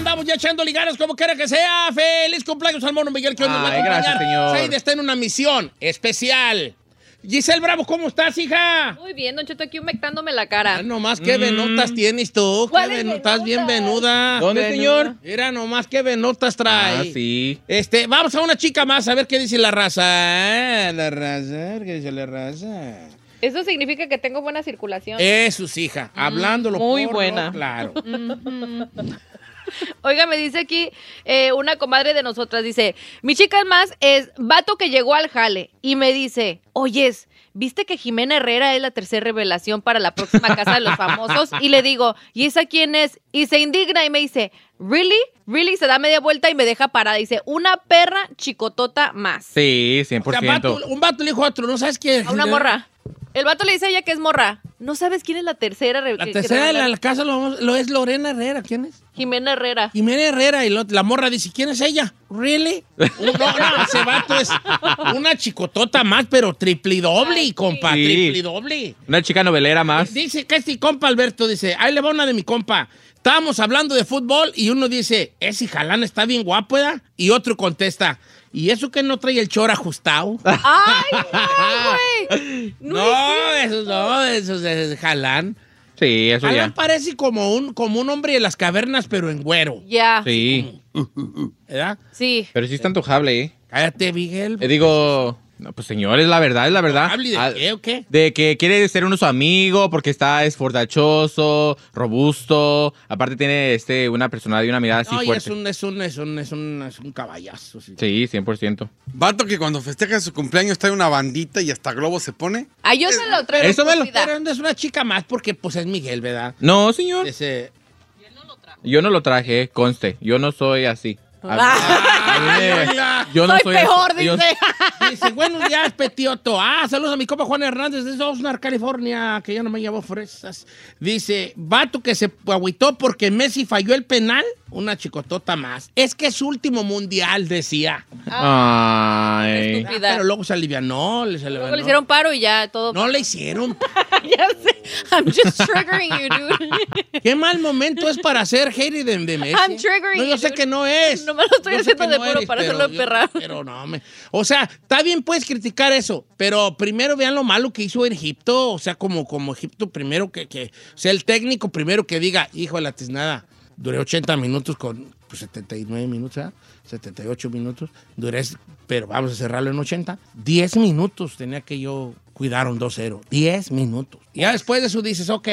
andamos ya echando liganas como quiera que sea. ¡Feliz cumpleaños al mono Miguel! Que hoy nos va a acompañar. Gracias, señor. Said está en una misión especial. Giselle Bravo, ¿cómo estás, hija? Muy bien, Don Cheto, aquí humectándome la cara. Nomás qué venotas tienes tú. ¿Cuáles Estás venotas? bien venuda. ¿Dónde, señor? Mira nomás qué venotas trae. Ah, sí. Vamos a una chica más a ver qué dice la raza. La raza, ¿qué dice la raza? Eso significa que tengo buena circulación. Eso, hija. Hablándolo muy por buena. lo claro. Oiga, me dice aquí una comadre de nosotras, dice, mi chica más es vato que llegó al jale y me dice, oyes, ¿viste que Jimena Herrera es la tercera revelación para la próxima Casa de los Famosos? Y le digo, ¿y esa quién es? Y se indigna y me dice, ¿really? ¿Really? Se da media vuelta y me deja parada. Dice, una perra chicotota más. Sí, 100%. O sea, un vato le dijo a otro, ¿no sabes quién? A una morra. El vato le dice a ella que es morra. ¿No sabes quién es la tercera? La tercera de la casa lo es Lorena Herrera. ¿Quién es? Jimena Herrera. Jimena Herrera. Y la morra dice, ¿quién es ella? ¿Really? No, ese vato es una chicotota más, pero triplidoble, Ay, compa. sí. Triplidoble. Una chica novelera más. Dice que este compa Alberto dice, ahí le va una de mi compa. Estábamos hablando de fútbol y uno dice, ese jalán está bien guapo, ¿verdad? Y otro contesta, ¿y eso que no trae el chor ajustado? ¡Ay, no, güey! No, eso es jalán. Sí, eso Jalán ya. parece como un hombre de las cavernas, pero en güero. Ya. Sí. ¿Verdad? Sí. Pero sí está antojable, ¿eh? Cállate, Miguel. Digo, no, pues señor, es la verdad, es la verdad. ¿Hable de qué o qué? De que quiere ser uno su amigo porque es fortachoso, robusto. Aparte tiene una personalidad y una mirada así No, y fuerte. es un caballazo. Sí. Sí, 100%. Vato que cuando festeja su cumpleaños trae una bandita y hasta globo se pone. Ay, yo se lo traigo. Eso me lo- Pero es una chica más porque pues es Miguel, ¿verdad? No, señor. Ese... Yo no lo traje, conste. Yo no soy así. Yo no Soy soy peor, así. Yo- dice. Dice, buenos días, Petioto. Saludos a mi compa Juan Hernández de Oxnard, California, que ya no me llevó fresas. Dice, vato que se agüitó porque Messi falló el penal, una chicotota más. Es que es su último mundial, decía. Ay. Estúpida. Pero luego se alivianó. Luego le hicieron paro y ya todo. No le hicieron. Ya sé. I'm just triggering you, dude. Qué mal momento es para hacer hater de Messi. I'm triggering No, yo you, sé dude. que no es. Nomás lo estoy Yo sé haciendo que de no puro eres, para pero hacerlo yo- perrar. Pero no, o sea, está bien, puedes criticar eso, pero primero vean lo malo que hizo Egipto. O sea, como Egipto primero o sea, el técnico primero que diga, hijo de la tiznada, duré 80 minutos con 79 minutos, ¿verdad? 78 minutos. Pero vamos a cerrarlo en 80. 10 minutos tenía que yo cuidar un 2-0. 10 minutos. Y ya después de eso dices, ok,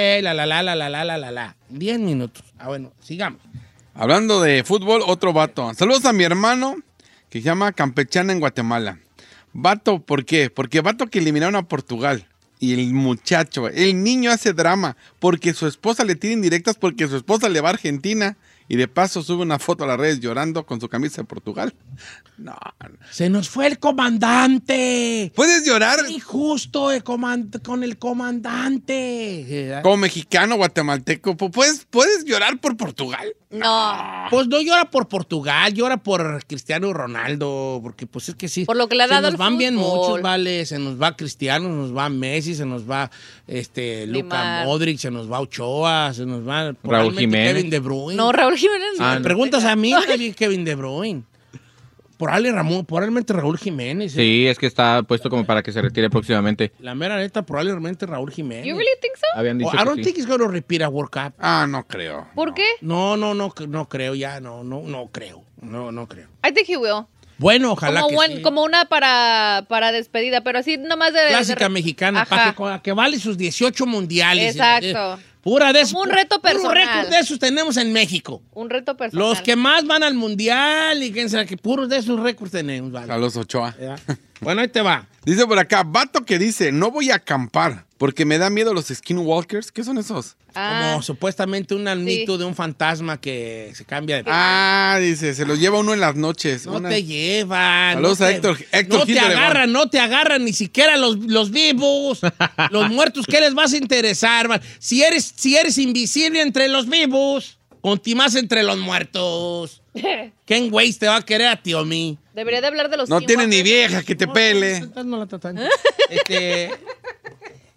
la. 10 minutos. Bueno, sigamos. Hablando de fútbol, otro vato. Saludos a mi hermano que se llama Campechana en Guatemala. Vato, ¿por qué? Porque vato que eliminaron a Portugal. Y el muchacho, el niño hace drama porque su esposa le tira indirectas porque su esposa le va a Argentina. Y de paso sube una foto a las redes llorando con su camisa de Portugal. No. Se nos fue el comandante. ¿Puedes llorar Injusto con el comandante. como mexicano guatemalteco? ¿Puedes llorar por Portugal? No. Pues no llora por Portugal, llora por Cristiano Ronaldo, porque pues es que sí. Por lo que le ha se dado nos el van bien fútbol. muchos, vale. Se nos va Cristiano, se nos va Messi, se nos va Luka Neymar. Modric, se nos va Ochoa, se nos va Raúl probablemente Jiménez. Kevin De Bruyne. No, Raúl Jiménez. Si no. me preguntas a mí, Kevin De Bruyne. Probablemente Raúl Jiménez. Sí, es que está puesto como para que se retire próximamente. La mera neta, probablemente Raúl Jiménez. You really think so? Habían dicho I don't que think sí. he's going to repeat a World Cup. No creo. ¿Por qué? No creo ya, no creo. No creo. I think he will. Bueno, ojalá que sí. Como una para despedida, pero así nomás de... Clásica mexicana, Ajá. para que vale sus 18 mundiales. Exacto. Pura de esos. Como un reto personal. Puro récord de esos tenemos en México. Un reto personal. Los que más van al mundial y quién sabe que puros de esos récords tenemos, vale. Saludos, Ochoa. ¿Ya? Bueno, ahí te va. Dice por acá, vato que dice, no voy a acampar porque me da miedo los skinwalkers. ¿Qué son esos? Como supuestamente un mito de un fantasma que se cambia de... Dice, se los lleva uno en las noches. No te llevan. Saludos no a te- Héctor No te Gil de agarran, no te agarran ni siquiera los vivos. Los muertos, ¿qué les vas a interesar, man? Si eres invisible entre los vivos, más entre los muertos. ¿Quién güey te va a querer a ti o a mí? Debería de hablar de los No tiene ni skinwalkers. vieja que te pele. No la tratan.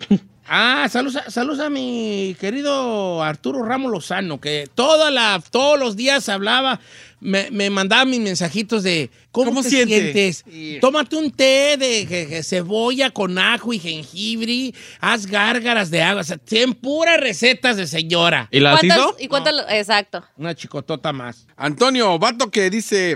Saludos a mi querido Arturo Ramos Lozano, que todos los días hablaba, me mandaba mis mensajitos de ¿cómo te sientes? Tómate un té de cebolla con ajo y jengibre, haz gárgaras de agua, o sea, tienen puras recetas de señora. ¿Y las hizo? ¿Y cuántas? Exacto. Una chicotota más. Antonio, vato que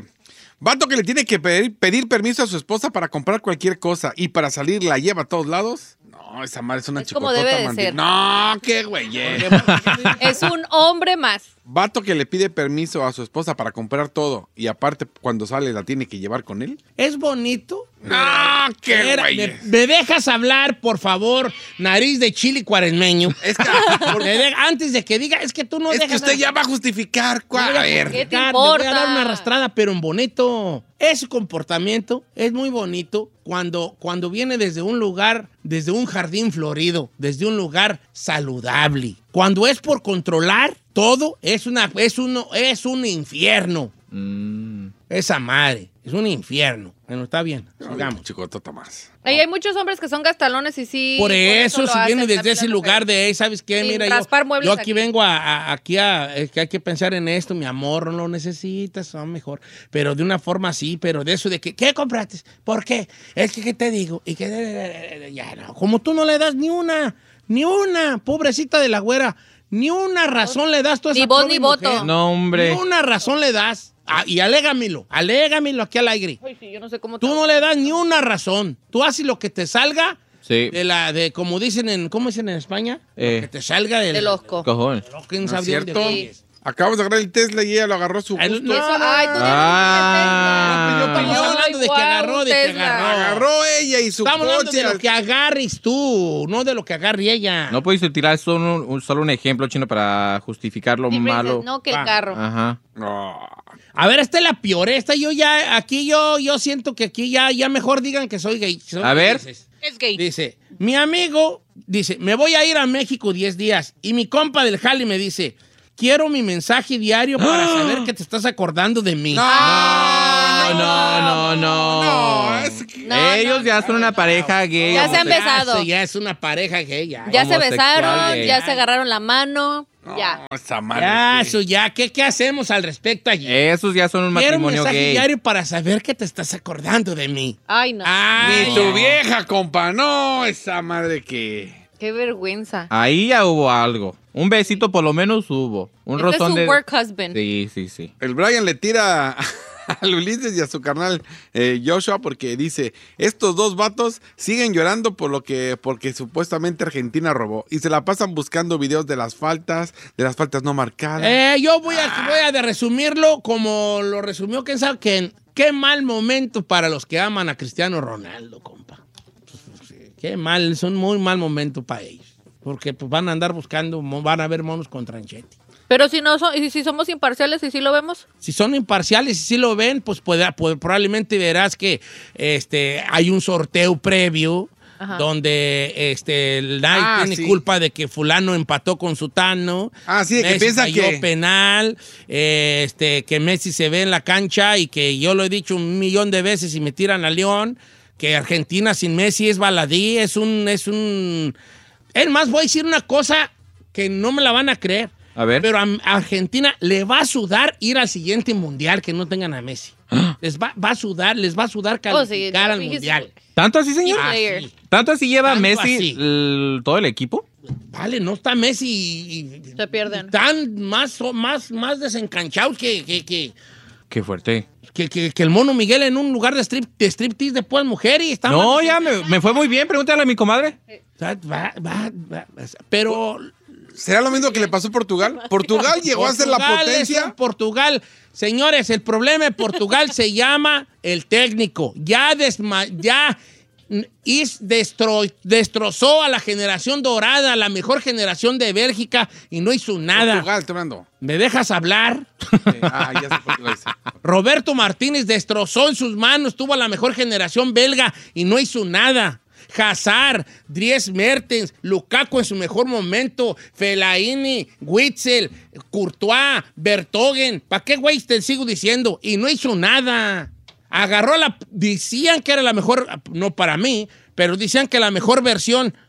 le tiene que pedir permiso a su esposa para comprar cualquier cosa y para salir la lleva a todos lados. No, esa madre es una Es como chicotota, debe de mandi- ser. No, qué güey. Es un hombre más. Vato que le pide permiso a su esposa para comprar todo y aparte cuando sale la tiene que llevar con él. Es bonito. No, qué güey. ¿Me dejas hablar, por favor, nariz de chile cuaresmeño? Es que, Antes de que diga, es que tú no es que dejas... usted ya va a justificar. A ver. ¿Qué te Le voy a importa? dar una arrastrada, pero en bonito. Ese comportamiento es muy bonito cuando viene desde un lugar, desde un jardín florido, desde un lugar saludable. Cuando es por controlar todo, es un infierno. Esa madre, es un infierno. Bueno, está bien, sigamos. Chicotota más. Ahí hay muchos hombres que son gastalones y sí. Por eso, lo si hacen viene desde también ese las lugar mujeres. de, ¿sabes qué? Sin Mira, raspar muebles yo aquí aquí. vengo que hay que pensar en esto, mi amor, no lo necesitas, son mejor. Pero de una forma así, pero de eso de que, ¿qué compraste? ¿Por qué? Es que, ¿qué te digo? Y que, ya no, como tú no le das ni una, pobrecita de la güera, ni una razón le das tú a esa Ni voz pobre ni voto. mujer. No, hombre. Ni una razón le das. Y alégamelo aquí al aire. Ay, sí, yo no sé cómo Tú no le das ni una razón. Tú haces lo que te salga Sí. como dicen ¿cómo dicen en España? Eh. Lo que te salga del... de losco. Cojones. ¿Quién ¿No sabe es dónde cierto? es? Acabamos de agarrar el Tesla y ella lo agarró a su Ay, gusto. no, Ay, tú Ah. Estamos hablando de que agarró, Agarró ella y su Estamos hablando coche. de lo que agarres tú, no de lo que agarre ella. No puedes tirar solo un ejemplo, Chino, para justificar lo malo. No, que el Va. carro. Ajá. No. A ver, esta es la peor. Esta yo siento que aquí ya mejor digan que soy gay. A ver. Es gay. Dice, mi amigo, me voy a ir a México 10 días. Y mi compa del jali me dice, quiero mi mensaje diario para saber que te estás acordando de mí. No. No, es que- No, Ellos no, ya son una pareja gay. Ya se han homosexual. besado. Ya es una pareja gay. Ya Ya se Homosexual besaron, gay. ya se agarraron la mano. Ya. No, esa madre. Ya, que- eso ya. ¿Qué hacemos al respecto allí? Esos ya son un Quiero un matrimonio mensaje gay. diario para saber que te estás acordando de mí. Ay, no. Ay, Ni tu vieja, compa. No, esa madre que... Qué vergüenza. Ahí ya hubo algo. Un besito por lo menos hubo. Un Este es rozón su de... work husband. Sí. El Brian le tira al Ulises y a su carnal Joshua porque dice, estos dos vatos siguen llorando porque supuestamente Argentina robó y se la pasan buscando videos de las faltas no marcadas. Yo voy a de resumirlo como lo resumió quién sabe quién. Qué mal momento para los que aman a Cristiano Ronaldo, compa. Qué mal, es un muy mal momento para ellos. Porque pues, van a andar buscando, van a ver monos con tranchete. Pero si no y si somos imparciales y si lo vemos. Si son imparciales y si lo ven, pues probablemente verás que hay un sorteo previo. Ajá. Donde nadie tiene sí. culpa de que fulano empató con sutano. Sí, de que Messi piensa falló que... penal, que Messi se ve en la cancha y que yo lo he dicho 1,000,000 de veces y me tiran a León, que Argentina sin Messi es baladí, es más, voy a decir una cosa que no me la van a creer. A ver. Pero a Argentina le va a sudar ir al siguiente mundial que no tengan a Messi. Les va a sudar calificar al dijiste- mundial. ¿Tanto así, señor? Ah, Así. sí. ¿Tanto así lleva Tanto Messi así. todo el equipo? Vale, no está Messi y Se pierden. están más desencanchados que Qué fuerte. el mono Miguel en un lugar de striptease de puras mujeres y está No, más ya me fue muy bien. Pregúntale a mi comadre. O sea, pero ¿Será lo mismo que le pasó a Portugal? Portugal llegó a ser la Portugal es potencia. un Portugal. Señores, el problema de Portugal se llama el técnico. Destrozó a la generación dorada, la mejor generación de Bélgica y no hizo nada. Portugal, estoy hablando. ¿Me dejas hablar? Ya sé Portugal. Sí. Roberto Martínez destrozó en sus manos, tuvo a la mejor generación belga y no hizo nada. Hazard, Dries Mertens, Lukaku en su mejor momento, Fellaini, Witzel, Courtois, Vertonghen. ¿Para qué güey te sigo diciendo? Y no hizo nada. Decían que era la mejor, no para mí, pero decían que la mejor versión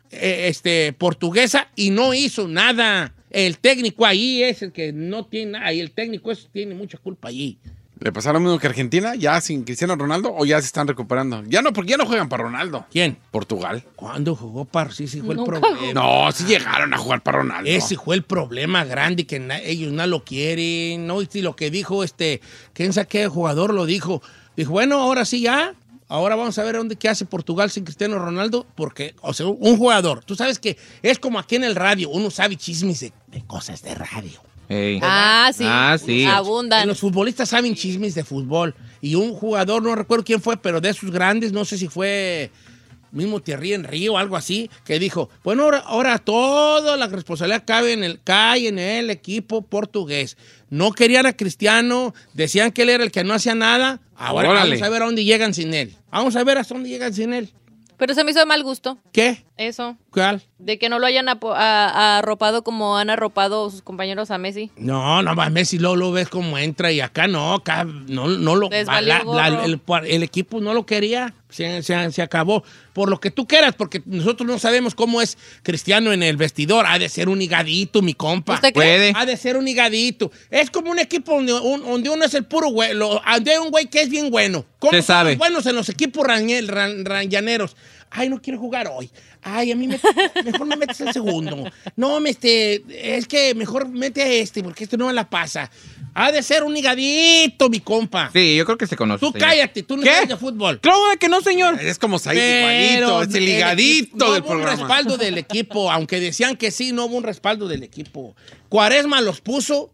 Portuguesa y no hizo nada. El técnico ahí es el que no tiene nada. Y el técnico tiene mucha culpa allí. ¿Le pasaron lo mismo que Argentina? ¿Ya sin Cristiano Ronaldo o ya se están recuperando? Ya no, porque ya no juegan para Ronaldo. ¿Quién? Portugal. ¿Cuándo jugó para? Sí, fue el Nunca problema. No, sí llegaron a jugar para Ronaldo. Ese fue el problema grande, que ellos no lo quieren. ¿No? Y lo que dijo ¿quién sabe qué jugador lo dijo? Dijo, bueno, ahora sí ya. Ahora vamos a ver qué hace Portugal sin Cristiano Ronaldo. Porque, o sea, un jugador. Tú sabes que es como aquí en el radio. Uno sabe chismes de cosas de radio. Ey. Sí. Abundan. Los futbolistas saben chismes de fútbol. Y un jugador, no recuerdo quién fue, pero de esos grandes, no sé si fue mismo Thierry Henry o algo así, que dijo, bueno, ahora toda la responsabilidad cae en el equipo portugués. No querían a Cristiano, decían que él era el que no hacía nada. Ahora vamos a ver a dónde llegan sin él. Vamos a ver hasta dónde llegan sin él. Pero se me hizo de mal gusto. ¿Qué? Eso. ¿Cuál? De que no lo hayan arropado como han arropado sus compañeros a Messi. No, a Messi lo ves como entra y acá no lo... Les valió gorro. El equipo no lo quería, se acabó. Por lo que tú quieras, porque nosotros no sabemos cómo es Cristiano en el vestidor. Ha de ser un higadito, mi compa. ¿Usted Puede. Ha de ser un higadito. Es como un equipo donde uno es el puro güey, donde hay un güey que es bien bueno. ¿Cómo Se son sabe. los buenos en los equipos llaneros? Ay, no quiero jugar hoy. Ay, a mí mejor me metes el segundo. No, es que mejor mete a porque no me la pasa. Ha de ser un higadito, mi compa. Sí, yo creo que se conoce. Tú señor. cállate, tú no ¿Qué? sabes de fútbol. Claro que no, señor. Es como Said Pero igualito, es el ligadito no del hubo un programa. respaldo del equipo, aunque decían que sí, no hubo un respaldo del equipo. Cuaresma los puso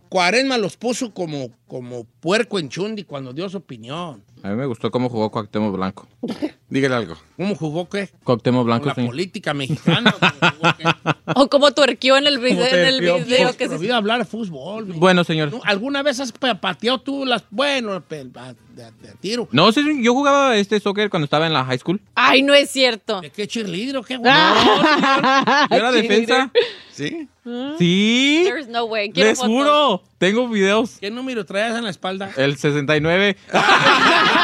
como puerco en Chundi cuando dio su opinión. A mí me gustó cómo jugó Cuauhtémoc Blanco. Dígale algo. ¿Cómo jugó qué? Cuauhtémoc Con Blanco, la sí. política mexicana. ¿Cómo jugó qué? O como tuerqueó en el video. Dios, que prohibido hablar de fútbol. Bueno, señor. ¿Alguna vez has pateado tú de tiro? No, sí, yo jugaba soccer cuando estaba en la high school. Ay, no es cierto. ¿De qué cheerleader o qué? güey? Yo era defensa. ¿Sí? Sí. There's no way. Quiero Les fotos. juro. Tengo videos. ¿Qué número traías en la espalda? El 69.